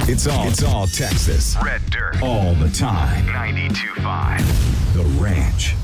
It's all Texas. Red Dirt. All the time. 92.5. The Ranch.